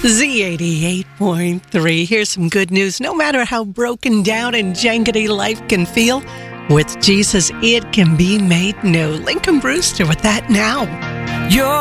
Z88.3. Here's some good news. No matter how broken down and jankety life can feel, with Jesus, it can be made new. Lincoln Brewster with that now.